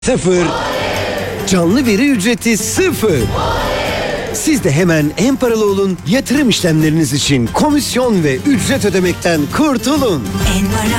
Sıfır. Canlı veri ücreti sıfır. Siz de hemen en paralı olun, yatırım işlemleriniz için komisyon ve ücret ödemekten kurtulun. En para.